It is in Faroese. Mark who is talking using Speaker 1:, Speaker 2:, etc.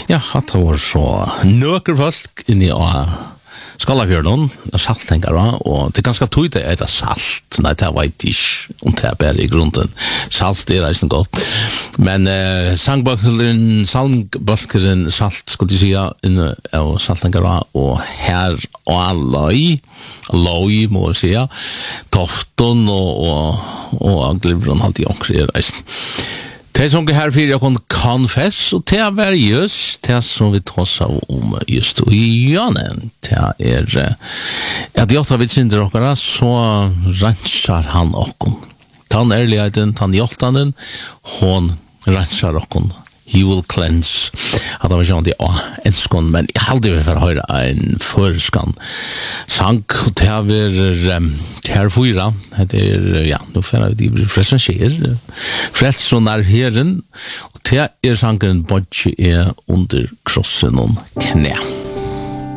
Speaker 1: Ja, det var så nøker folk inni av Skallafjörden, salttänkare, och det är ganska tydligt att det är salt. Nej, det vet inte om det är bara i grunden. Salt är inte gott. Men sangbökeren, salt, skulle jag säga, inne av salttänkare, och här och loj, må jag säga, tofton och glibron alltid omkring. Det som här för jag kan confess och det är just det som vi tar om just i janen. Det är att jag tar vid synder och så rensar han och tan ärligheten, tan hjältanden, hon rensar och he will cleanse. Att det var sånt en skon, men jag hade ju för höra en förskan sank och det här fyra. Det är ja, nu får vi det presenterar. Frälsarna Herren och det är sankaren Bodge är under krossen om knä.